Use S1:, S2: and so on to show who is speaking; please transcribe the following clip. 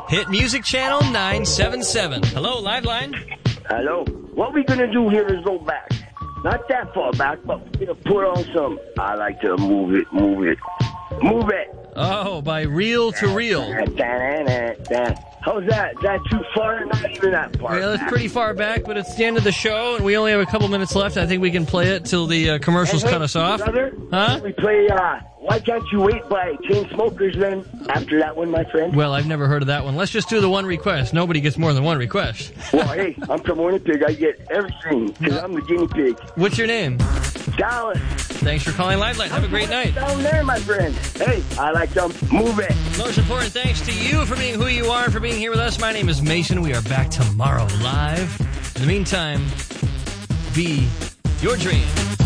S1: Hit Music Channel 977. Hello, Live Line.
S2: Hello. What we gonna do here is go back. Not that far back, but we're gonna put on some. I like to move it. Move it.
S1: Oh, by Reel to Reel.
S2: How's that? Is that too far? Not even that far.
S1: Well, it's pretty far back, but it's the end of the show, and we only have a couple minutes left. I think we can play it till the commercials cut us off.
S2: Brother,
S1: huh?
S2: We play Why Can't You Wait by Chainsmokers then, after that one, my friend?
S1: Well, I've never heard of that one. Let's just do the one request. Nobody gets more than one request.
S2: Well, hey, I'm from Winnipeg. I get everything, because I'm the guinea pig.
S1: What's your name?
S2: Dallas.
S1: Thanks for calling Live Line. Have a great night.
S2: Down there, my friend. Hey, I like to move it.
S1: Most important thanks to you for being who you are and for being here with us. My name is Mason. We are back tomorrow live. In the meantime, be your dream.